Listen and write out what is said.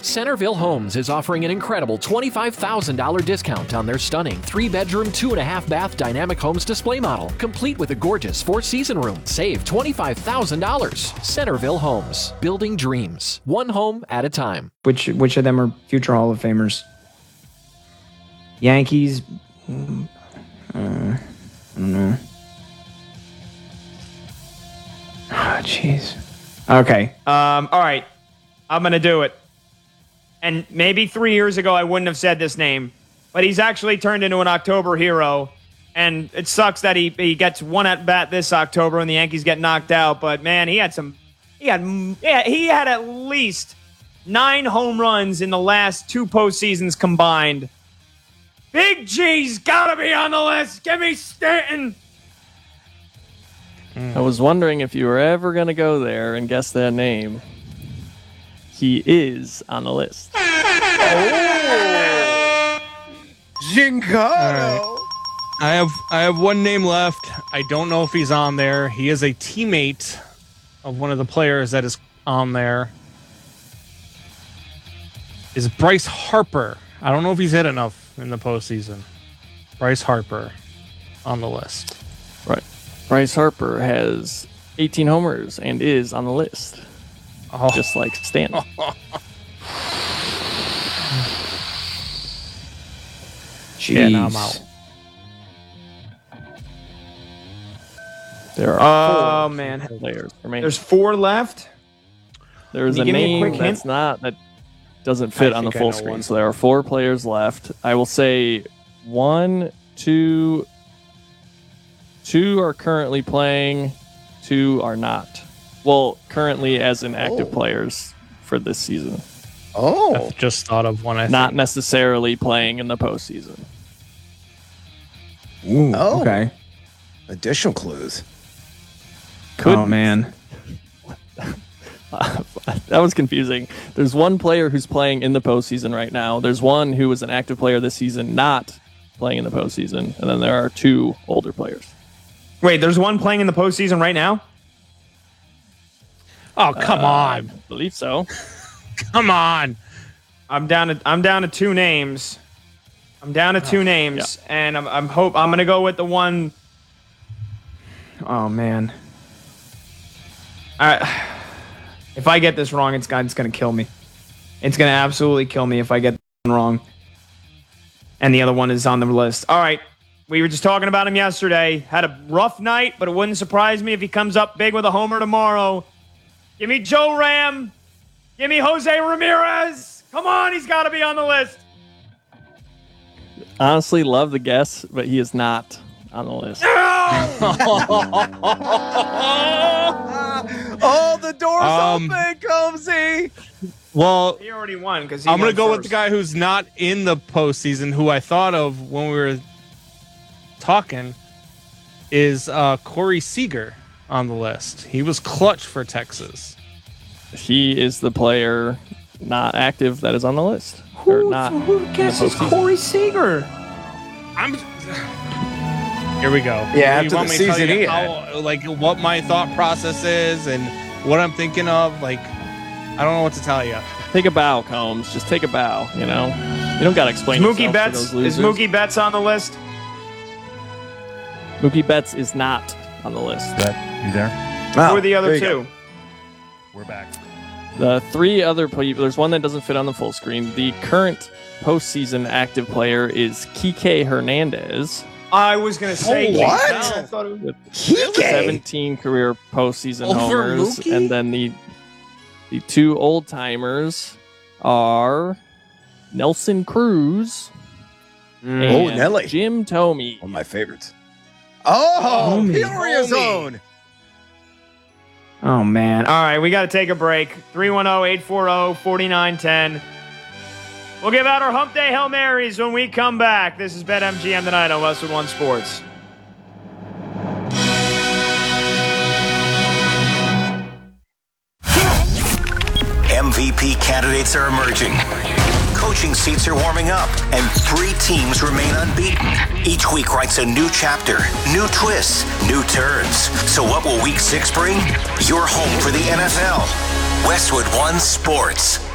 Centerville Homes is offering an incredible $25,000 discount on their stunning 3-bedroom, 2.5-bath Dynamic Homes display model, complete with a gorgeous 4-season room. Save $25,000. Centerville Homes, building dreams, one home at a time. Which of them are future Hall of Famers? Yankees. I don't know. Oh, jeez. Okay. All right. I'm gonna do it. And maybe 3 years ago I wouldn't have said this name, but he's actually turned into an October hero. And it sucks that he gets one at bat this October and the Yankees get knocked out. But man, he had at least 9 home runs in the last 2 postseasons combined. Big G's gotta be on the list. Give me Stanton. I was wondering if you were ever going to go there and guess that name. He is on the list. Oh! Giancarlo! Right. I have one name left. I don't know if he's on there. He is a teammate of one of the players that is on there. Is Bryce Harper. I don't know if he's hit enough in the postseason. Bryce Harper on the list. Right. Bryce Harper has 18 homers and is on the list. Oh. Just like Stanton. Jeez. Yeah, now I'm out. There are Oh, man. players remaining. There's 4 left? There's a Can you give me a name quick hint? that doesn't fit on the full screen. So there are 4 players left. I will say 1, 2 are currently playing, 2 are not. Well, currently as in active players for this season. Oh. I've just thought of one. Not necessarily playing in the postseason. Ooh, Oh. okay. Additional clues. Oh, man. That was confusing. There's one player who's playing in the postseason right now. There's one who was an active player this season not playing in the postseason. And then there are 2 older players. Wait, there's one playing in the postseason right now? Oh, come I on. believe so. Come on. I'm down to 2 names. And I'm gonna go with the one. Oh man. If I get this wrong, it's gonna kill me. It's gonna absolutely kill me if I get this one wrong. And the other one is on the list. All right. We were just talking about him yesterday. Had a rough night, but it wouldn't surprise me if he comes up big with a homer tomorrow. Give me Joe Ram. Give me Jose Ramirez. Come on, he's got to be on the list. Honestly, love the guess, but he is not on the list. Oh, the door's open, Combsy. Well, He already won because I'm going to go with the guy who's not in the postseason, who I thought of when we were talking, is Corey Seager on the list. He was clutch for Texas. He is the player not active that is on the list. Who guesses Corey Seager? Here we go. Yeah, You after want the me to tell season you he how, like, what my thought process is and what I'm thinking of? Like, I don't know what to tell you. Take a bow, Combs. Just take a bow, you know? You don't got to explain Mookie yourself Betts. to those Is losers. Mookie Betts on the list? Mookie Betts is not on the list. You there? Wow, Who are the there other you 2? go. We're back. The 3 other people, there's one that doesn't fit on the full screen. The current postseason active player is Kike Hernandez. I was going to say What? I thought it was With Kike? 17 career postseason Over homers. Mookie? And then the 2 old timers are Nelson Cruz Oh, and Nelly. Jim Thome. One of my favorites. Oh, Homie. Peoria's own. Oh, man. All right, we got to take a break. 310-840-4910. We'll give out our Hump Day Hail Marys when we come back. This is BetMGM tonight on Westwood One Sports. MVP candidates are emerging. Coaching seats are warming up, and 3 teams remain unbeaten. Each week writes a new chapter, new twists, new turns. So what will Week 6 bring? You're home for the NFL. Westwood One Sports.